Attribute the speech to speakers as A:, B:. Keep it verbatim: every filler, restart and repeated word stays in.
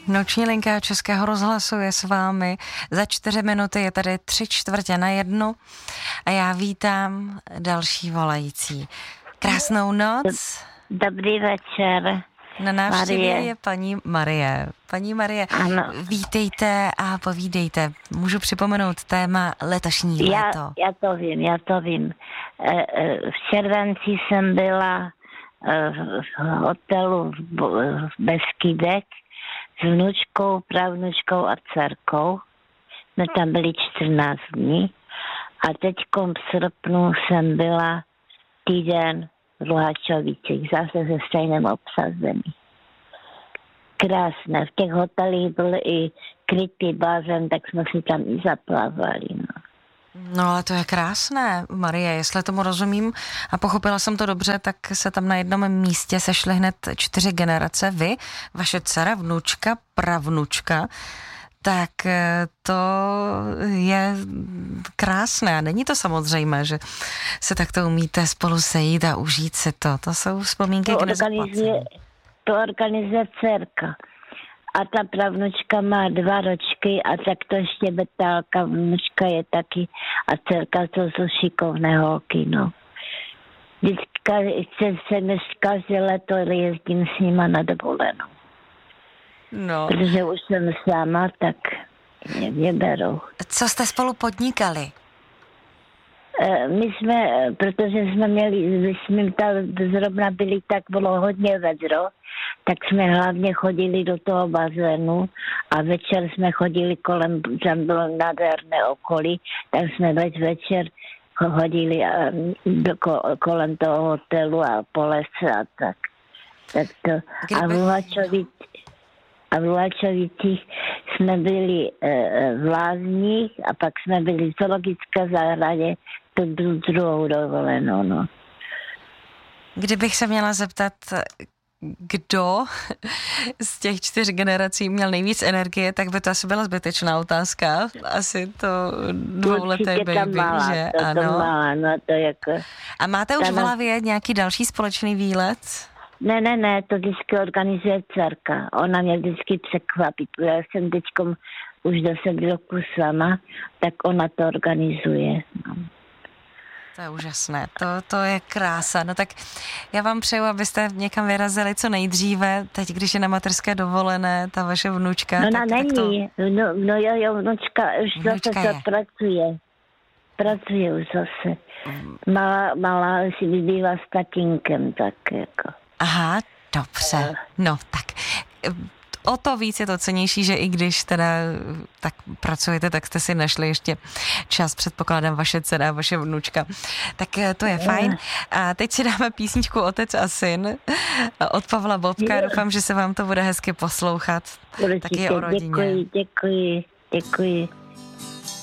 A: Noční linka Českého rozhlasu je s vámi. Za čtyři minuty je tady tři čtvrtě na jednu a já vítám další volající. Krásnou noc.
B: Dobrý večer.
A: Na návštěvě
B: Marie.
A: je paní Marie. Paní Marie,
B: Ano.
A: vítejte a povídejte. Můžu připomenout téma letošní
B: Já,
A: léto.
B: já to vím, já to vím. E, e, v červenci jsem byla e, v hotelu v, Bo- v Beskydech s vnučkou, pravnučkou a dcerkou. My tam byli čtrnáct dní. A teďkom v srpnu jsem byla týden v Luhačovicích, zase se stejným obsazení. Krásné. V těch hotelích byl i krytý bazén, tak jsme si tam i zaplavali. No.
A: No ale to je krásné, Marie, jestli tomu rozumím a pochopila jsem to dobře, tak se tam na jednom místě sešly hned čtyři generace. Vy, vaše dcera, vnučka, pravnučka, tak to je krásné. A není to samozřejmé, že se takto umíte spolu sejít a užít si to. To jsou vzpomínky
B: To
A: k
B: organizuje,
A: nezaplacení.
B: to organizuje dcerka. A ta pravnučka má dva ročky a tak to ještě betálka. Vnučka je taky a dcerka to jsou šikovné holky, no. Vždycky se, se každé leto jezdím s nima na dovolenou.
A: No.
B: Protože už jsem sama, tak mě, mě berou.
A: Co jste spolu podnikali?
B: E, my jsme, protože jsme měli, my jsme tam zrovna byli, tak bylo hodně vedro, tak jsme hlavně chodili do toho bazénu a večer jsme chodili kolem, tam bylo nádherné okolí, tak jsme več večer chodili a, do, kolem toho hotelu a po lese a tak. tak to, a v Luhačovic, a v Luhačovicích jsme byli e, v Lázních a pak jsme byli v zoologické zahradě tu druhou dovolenou, no.
A: Kdybych se měla zeptat, kdo z těch čtyř generací měl nejvíc energie, tak by to asi byla zbytečná otázka. Asi to dvouleté baby,
B: malá,
A: že
B: to,
A: ano.
B: To malá, no to jako...
A: A máte už v hlavě nějaký další společný výlet?
B: Ne, ne, ne, to vždycky organizuje dcerka. Ona mě vždycky překvapí. Já jsem teďkom už deset roku sama, tak ona to organizuje. No.
A: To je úžasné, to, to je krása. No tak já vám přeju, abyste někam vyrazili co nejdříve, teď, když je na mateřské dovolené, ta vaše vnučka.
B: No
A: tak,
B: ona
A: tak
B: není,
A: to...
B: no, no jo, jo, vnučka už
A: Vnučka
B: zase
A: je.
B: to pracuje. Pracuje už zase. Malá, malá si vybývá s tatínkem, tak jako.
A: Aha, dobře. No tak o to víc je to cennější, že i když teda tak pracujete, tak jste si našli ještě čas, předpokládám, vaše dcera, vaše vnučka. Tak to je fajn. A teď si dáme písničku Otec a syn od Pavla Bobka. Doufám, že se vám to bude hezky poslouchat.
B: Určitě,
A: taky o rodině.
B: Děkuji, děkuji, děkuji.